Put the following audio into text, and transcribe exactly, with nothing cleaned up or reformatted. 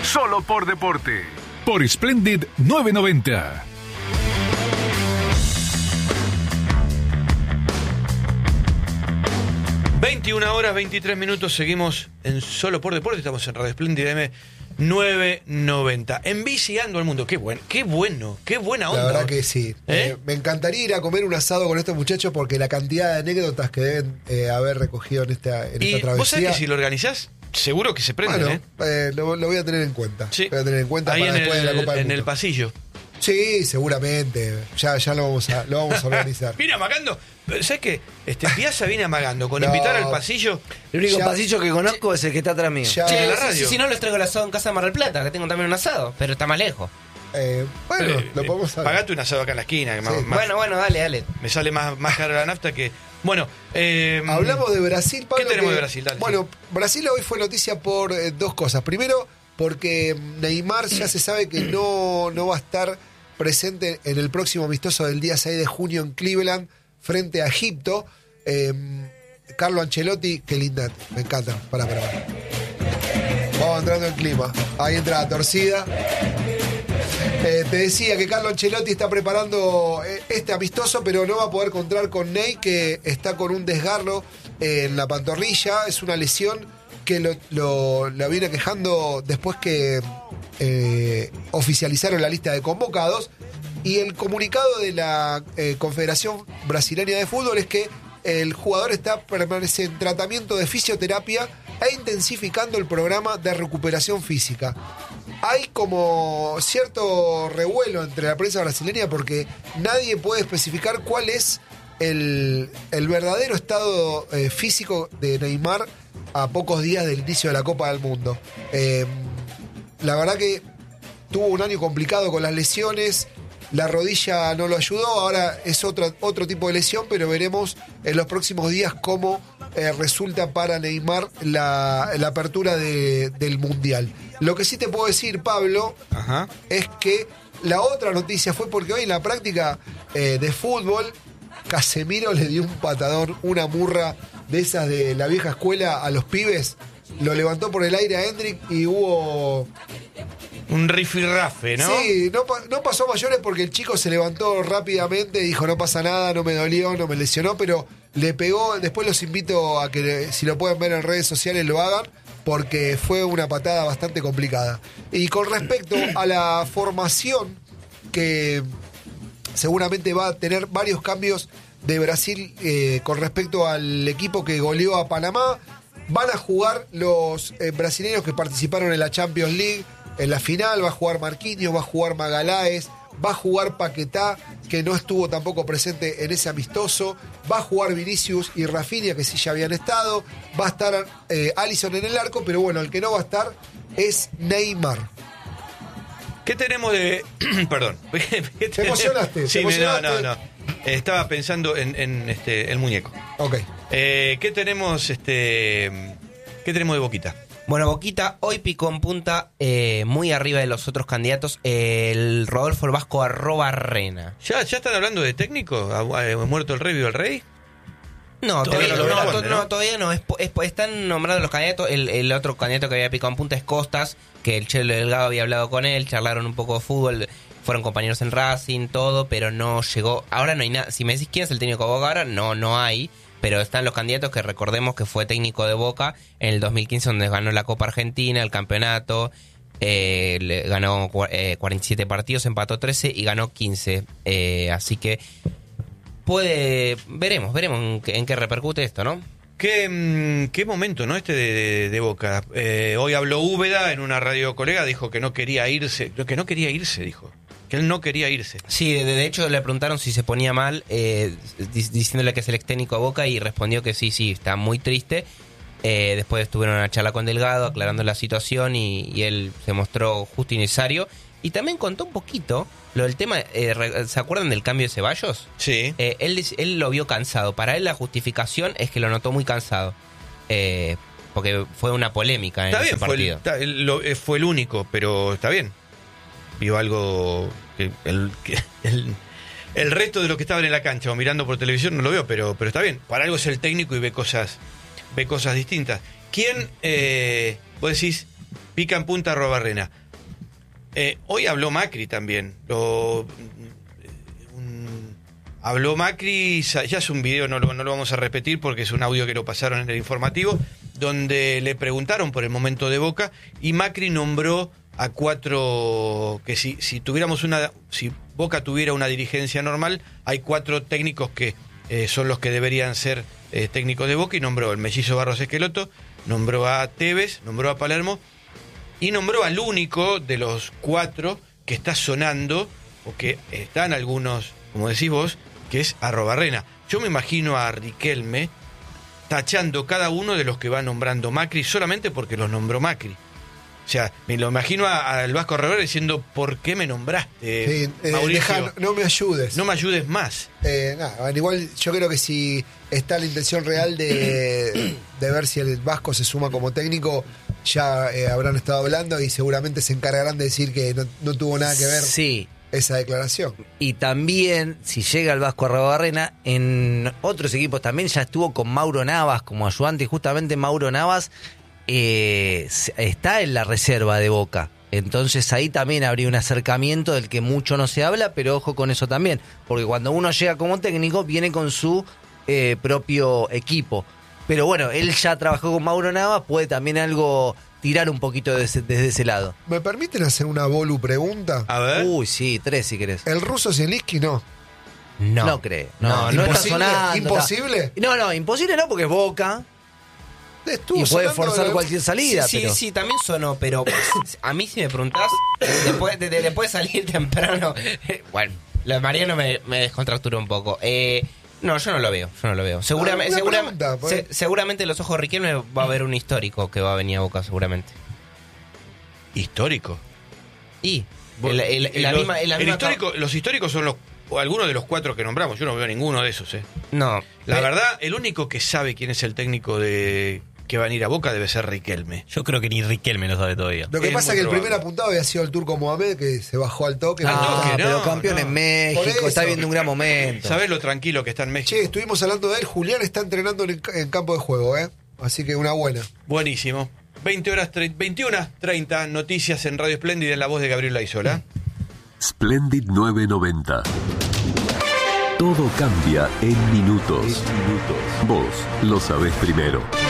Solo por deporte. Por Splendid novecientos noventa. veintiuna horas, veintitrés minutos, seguimos en Solo por Deporte, estamos en Radio Splendid M novecientos noventa. Enviciando al mundo, qué bueno, qué bueno, qué buena onda. La verdad que sí. ¿Eh? Eh, me encantaría ir a comer un asado con estos muchachos porque la cantidad de anécdotas que deben eh, haber recogido en esta, en Y esta travesía. vos sabés que si lo organizás, seguro que se prenden, bueno, ¿eh? eh, lo, lo voy a tener en cuenta. Sí. Voy a tener en cuenta Ahí para en después el, de la Copa del en Mundo. el pasillo. Sí, seguramente. Ya, ya lo vamos a, lo vamos a organizar. Viene amagando. ¿Sabes qué? Este, Piazza viene amagando con No. invitar al pasillo. El único Ya- pasillo que conozco es el que está atrás mío. Ya- Sí, Eh, en la Si- radio. Si, si no, les traigo el asado en casa de Mar del Plata, que tengo también un asado, pero está más lejos. Eh, bueno, Eh, lo podemos hacer. Pagate un asado acá en la esquina, que más- Sí. más- Bueno, bueno, dale, dale. me sale más, más cara la nafta que. Bueno, eh, Hablamos de Brasil, Pablo. ¿Qué tenemos que- de Brasil? Dale, bueno, Brasil hoy fue noticia por eh, dos cosas. Primero, porque Neymar ya se sabe que no, no va a estar presente en el próximo amistoso del día seis de junio en Cleveland frente a Egipto. Eh, Carlo Ancelotti, qué linda, me encanta. Pará, pará, pará. Vamos entrando en clima. Ahí entra la torcida. Eh, te decía que Carlo Ancelotti está preparando eh, este amistoso, pero no va a poder contar con Ney, que está con un desgarro eh, en la pantorrilla. Es una lesión que lo, lo- la viene quejando después que eh, oficializaron la lista de convocados. Y el comunicado de la eh, Confederación Brasileña de Fútbol es que el jugador está permanece en tratamiento de fisioterapia e intensificando el programa de recuperación física. Hay como cierto revuelo entre la prensa brasileña porque nadie puede especificar cuál es el, el verdadero estado eh, físico de Neymar a pocos días del inicio de la Copa del Mundo. Eh, la verdad que tuvo un año complicado con las lesiones. La rodilla no lo ayudó, ahora es otro, otro tipo de lesión, pero veremos en los próximos días cómo eh, resulta para Neymar la, la apertura de- del Mundial. Lo que sí te puedo decir, Pablo, Ajá. es que la otra noticia fue porque hoy en la práctica eh, de fútbol, Casemiro le dio un patadón, una murra de esas de la vieja escuela a los pibes, lo levantó por el aire a Hendrik y hubo... Un rifirrafe, ¿no? Sí, no, pa- no pasó a mayores porque el chico se levantó rápidamente, dijo no pasa nada, no me dolió, no me lesionó, pero le pegó. Después los invito a que le- si lo pueden ver en redes sociales lo hagan, porque fue una patada bastante complicada. Y con respecto a la formación, que seguramente va a tener varios cambios de Brasil eh, con respecto al equipo que goleó a Panamá, van a jugar los eh, brasileños que participaron en la Champions League. En la final va a jugar Marquinhos, va a jugar Magaláes, va a jugar Paquetá, que no estuvo tampoco presente en ese amistoso, va a jugar Vinicius y Rafinha, que sí ya habían estado, va a estar eh, Alisson en el arco, pero bueno, el que no va a estar es Neymar. ¿Qué tenemos de. Perdón. ¿Qué ¿Te emocionaste? Sí, ¿Te me- emocionaste? no, no, no. Estaba pensando en, en, este, el muñeco. Ok. Eh, ¿Qué tenemos, este. ¿Qué tenemos de Boquita? Bueno, Boquita hoy picó en punta eh, muy arriba de los otros candidatos, el Rodolfo el Vasco Arrobarrena. ¿Ya, ¿Ya están hablando de técnico? ¿Ha, ha muerto el rey, vivo el rey? No, Todavía todavía no no, lo no, responde, to- ¿no? no, todavía no. Es, es- están nombrados los candidatos. El, el otro candidato que había picado en punta es Costas, que el Chelo Delgado había hablado con él, charlaron un poco de fútbol, fueron compañeros en Racing, todo, pero no llegó. Ahora no hay nada. Si me decís quién es el técnico de Boca ahora, no, no hay. Pero están los candidatos que recordemos que fue técnico de Boca en el dos mil quince, donde ganó la Copa Argentina, el campeonato. Eh, le- ganó cua- eh, cuarenta y siete partidos, empató trece y ganó quince. Eh, así que puede. Veremos, veremos en qué, en qué repercute esto, ¿no? ¿Qué, mm, qué momento, ¿no? Este de, de- de Boca. Eh, hoy habló Úbeda en una radio colega, dijo que no quería irse. Que no quería irse, dijo. Que él no quería irse. Sí, de, de hecho le preguntaron si se ponía mal, eh, di- diciéndole que es el ex técnico de Boca, y respondió que sí, sí, está muy triste. Eh, después tuvieron una charla con Delgado aclarando la situación y, y él se mostró justo y necesario. Y también contó un poquito lo del tema, eh, re- ¿se acuerdan del cambio de Ceballos? Sí. Eh, él, dice- él lo vio cansado. Para él la justificación es que lo notó muy cansado. Eh, porque fue una polémica en Está ese bien, fue el, partido. está- el- lo- eh, fue el único, pero está bien. Vio algo que el, que el, el resto de los que estaban en la cancha o mirando por televisión no lo veo, pero, pero está bien. Para algo es el técnico y ve cosas, ve cosas distintas. ¿Quién, eh, vos decís, pica en punta Arrobarrena? Eh, hoy habló Macri también. Lo, un, habló Macri, ya es un video, no lo, no lo vamos a repetir porque es un audio que lo pasaron en el informativo, donde le preguntaron por el momento de Boca y Macri nombró a cuatro, que si, si tuviéramos una, si Boca tuviera una dirigencia normal, hay cuatro técnicos que eh, son los que deberían ser eh, técnicos de Boca, y nombró el mellizo Barros Esqueloto, nombró a Tevez, nombró a Palermo y nombró al único de los cuatro que está sonando, o que están algunos, como decís vos, que es Arrobarrena. Yo me imagino a Riquelme tachando cada uno de los que va nombrando Macri solamente porque los nombró Macri. O sea, me lo imagino al Vasco Rivera diciendo, ¿por qué me nombraste, sí, eh, Mauricio? Deja, no me ayudes. No me ayudes más. Eh, nada, igual yo creo que si está la intención real de, de ver si el Vasco se suma como técnico, ya eh, habrán estado hablando y seguramente se encargarán de decir que no, no tuvo nada que ver sí. esa declaración. Y también, si llega el Vasco Arrobarrena, en otros equipos también ya estuvo con Mauro Navas como ayudante, y justamente Mauro Navas eh, está en la reserva de Boca. Entonces ahí también habría un acercamiento del que mucho no se habla, pero ojo con eso también, porque cuando uno llega como técnico viene con su eh, propio equipo. Pero bueno, él ya trabajó con Mauro Navas, puede también algo tirar un poquito desde, desde ese lado. ¿Me permiten hacer una bolu pregunta? A ver. Uy, sí, tres si querés. ¿El ruso Zielinski no? No. No creo. No, No, no, está imposible, sonando. ¿imposible? está- No, no, imposible no, porque es Boca Estuvo y puede sonando forzar de- cualquier salida. Sí, sí, pero... sí, también sonó, pero a mí si me preguntás, después de, de- después de salir temprano, bueno, lo de Mariano me, me descontracturó un poco. Eh, no, yo no lo veo, yo no lo veo. Seguramente, Ah, una seguramente, pregunta, pues. se- seguramente en los ojos de Riquelme va a haber un histórico que va a venir a Boca, seguramente. Histórico. Y el, el- Eh, la los, misma, la el misma- histórico, los históricos son los, o algunos de los cuatro que nombramos. Yo no veo ninguno de esos. Eh. No, La pe- verdad, el único que sabe quién es el técnico de que va a ir a Boca debe ser Riquelme. Yo creo que ni Riquelme lo sabe todavía. Lo que Es pasa muy es que el probable. primer apuntado había sido el turco Mohamed, que se bajó al toque. Al Ah, toque, pero no, campeón no. en Por México, eso. está viendo un gran momento. ¿Sabés lo tranquilo que está en México? Che, estuvimos hablando de él. Julián está entrenando en, el ca- en campo de juego, ¿eh? Así que una buena. Buenísimo. veinte horas, tre- veintiuna treinta, noticias en Radio Espléndida en la voz de Gabriel Laizola. Splendid nueve noventa. Todo cambia en minutos. Vos lo sabés primero.